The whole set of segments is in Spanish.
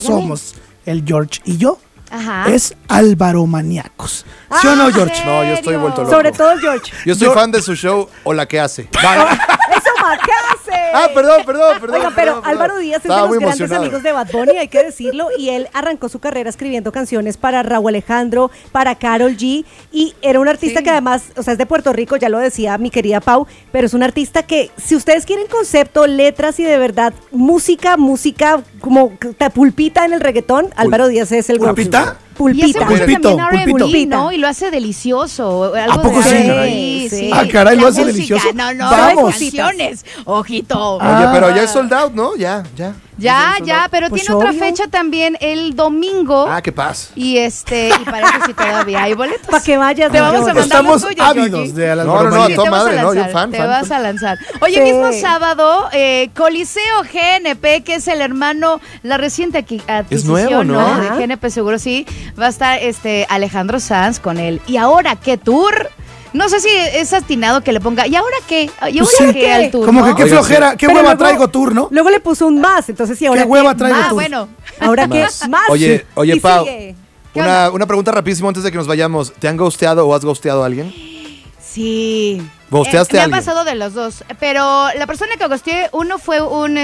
somos el George y yo. Ajá. Es Álvaro Maníacos. ¿Sí o no, George? No, yo estoy vuelto loco. Sobre todo George. Yo soy fan de su show o la que hace. ¡Eso ¿qué hace? Perdón. Oiga, pero Álvaro Díaz es de Estaba los muy grandes emocionado. amigos de Bad Bunny, hay que decirlo, y él arrancó su carrera escribiendo canciones para Rauw Alejandro, para Karol G, y era un artista que además, o sea, es de Puerto Rico, ya lo decía mi querida Pau, pero es un artista que, si ustedes quieren concepto, letras y de verdad música como pulpita en el reggaetón, Álvaro Díaz es el ¿Pulpita? Pulpita. Y ese Pulpito, también R&B, pulpito. ¿no? Y lo hace delicioso. Algo ¿A poco de sí? R&B, Sí. Ah, caray, lo La hace música, delicioso. No, Vamos. canciones. Ojito. Oye, pero ya es sold out, ¿no? Ya. Ya, pero Pues tiene otra obvio. fecha también el domingo. ¿Qué pasa? Y parece que sí todavía hay boletos. Para que vayas. Te vamos a mandar Estamos los tuyos, ávidos Georgie. de Álvaro No, Maníacos. a toda te vas madre, a ¿no? Yo lanzar, fan. Te vas a lanzar. Oye, Sí. mismo sábado, Coliseo GNP, que es el hermano, la reciente adquisición, Es nuevo, ¿no? De Ajá. GNP, seguro sí. Va a estar Alejandro Sanz con él. ¿Y ahora qué tour? No sé si es atinado que le ponga. ¿Y ahora qué? ¿Y ahora Pues sí. qué al tour? Como que no? qué Oiga, flojera, sí. qué Pero hueva luego- traigo tour, ¿no? Luego le puso un más, entonces sí, ahora ¿Qué hueva qué traigo más? tú? Bueno. Ahora qué Más. más. Oye, Y Pau, sigue. ¿Qué onda? una pregunta rapidísimo antes de que nos vayamos. ¿Te han ghosteado o has ghosteado a alguien? Sí. ¿Ghosteaste Me a ha alguien? pasado de los dos. Pero la persona que ghosteé, uno fue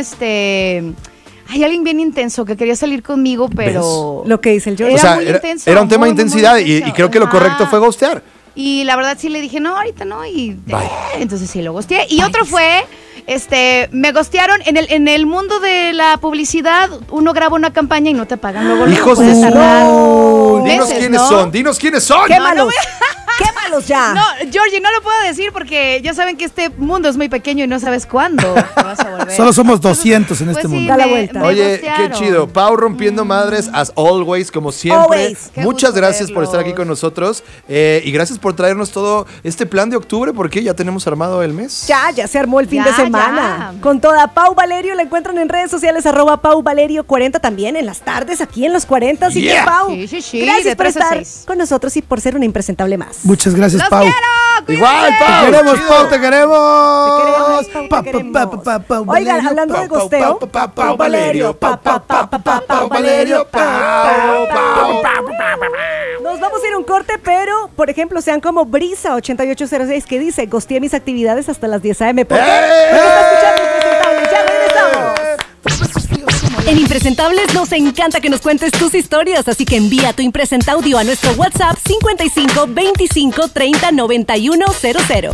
hay alguien bien intenso que quería salir conmigo, pero... Lo que dice el George. O sea, muy intenso, era un tema de muy, muy intensidad intenso. y creo que lo Ajá. correcto fue ghostear. Y la verdad sí le dije, no, ahorita no, y Bye. entonces sí lo ghosteé. Y otro fue, me ghostearon en el mundo de la publicidad, uno graba una campaña y no te pagan luego. Hijos puede de su- tardar Dinos meses, quiénes ¿no? son, dinos quiénes son. ¡Quémalos! ¡Quémalos ya! No, Georgie, no lo puedo decir porque ya saben que este mundo es muy pequeño y no sabes cuándo te vas a volver. Solo somos 200 en este Pues sí, mundo. Da la vuelta. me Oye, ghostearon. qué chido. Pau rompiendo madres, as always, como siempre. Always. Qué Muchas gusto gracias por estar aquí verlos. con nosotros. Y gracias por traernos todo este plan de octubre, porque ya tenemos armado el mes. Ya se armó el fin Ya, de semana. ya. Con toda Pau Valerio la encuentran en redes sociales @PauValerio40 también en las tardes aquí en los 40. Así Yeah. que Pau, Sí, gracias de por 3 a estar 6. con nosotros y por ser una impresentable más. Muchas gracias, ¡Los Pau. quiero! Igual, ¡Cuídense! Pau. Te queremos, chido. Pau, te queremos. Te queremos, Pau, te queremos. Oigan, hablando de gosteo, Pau Valerio, Pau Valerio, Pau. nos vamos a ir a un corte, pero, por ejemplo, sean como Brisa 8806 que dice, gosteé mis actividades hasta las 10 a.m. ¿Por qué? Porque está escuchando Impresentables. Ya regresamos. En Impresentables nos encanta que nos cuentes tus historias, así que envía tu impresenta audio a nuestro WhatsApp 55 25 30 91 00.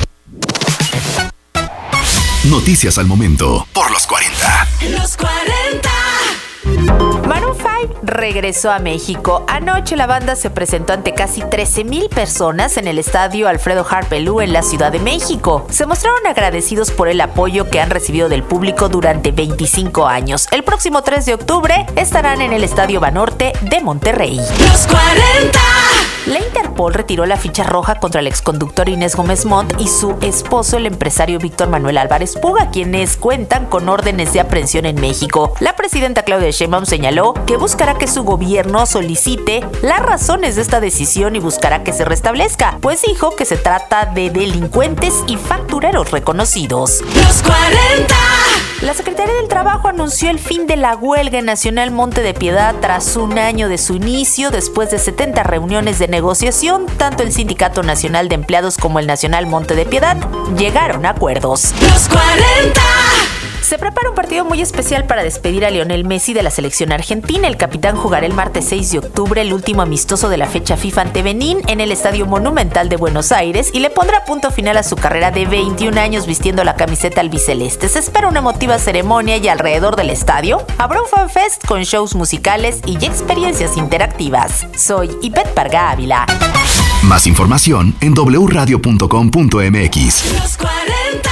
Noticias al momento por los 40. Los 40. Maroon 5 regresó a México. Anoche la banda se presentó ante casi 13,000 personas en el estadio Alfredo Harp Pelú en la Ciudad de México. Se mostraron agradecidos por el apoyo que han recibido del público durante 25 años. El próximo 3 de octubre estarán en el Estadio Banorte de Monterrey. Los 40. La Interpol retiró la ficha roja contra el exconductor Inés Gómez Montt y su esposo, el empresario Víctor Manuel Álvarez Puga, quienes cuentan con órdenes de aprehensión en México. La presidenta Claudia Sheinbaum señaló que buscará que su gobierno solicite las razones de esta decisión y buscará que se restablezca, pues dijo que se trata de delincuentes y factureros reconocidos. Los 40. La Secretaría del Trabajo anunció el fin de la huelga nacional Monte de Piedad tras un año de su inicio. Después de 70 reuniones de negociación, tanto el Sindicato Nacional de Empleados como el Nacional Monte de Piedad llegaron a acuerdos. Los 40. Se prepara un partido muy especial para despedir a Lionel Messi de la selección argentina. El capitán jugará el martes 6 de octubre, el último amistoso de la fecha FIFA ante Benín, en el Estadio Monumental de Buenos Aires, y le pondrá punto final a su carrera de 21 años vistiendo la camiseta albiceleste. Se espera una emotiva ceremonia y alrededor del estadio habrá un fanfest con shows musicales y experiencias interactivas. Soy Ivette Parga Ávila. Más información en wradio.com.mx. Los 40.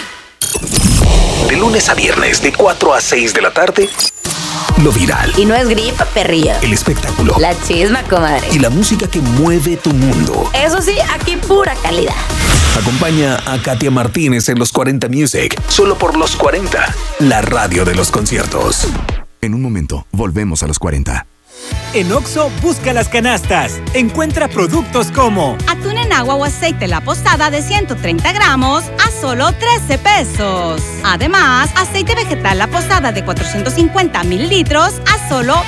De lunes a viernes, de 4 a 6 de la tarde, lo viral, Y no es gripa, perrillo. el espectáculo La chisma, comadre. y la música que mueve tu mundo. Eso sí, aquí pura calidad. Acompaña a Katia Martínez en los 40 Music, solo por los 40, la radio de los conciertos. En un momento, volvemos a los 40. En Oxxo, busca las canastas. Encuentra productos como atún en agua o aceite La Posada de 130 gramos a solo 13 pesos. Además, aceite vegetal La Posada de 450 mililitros a solo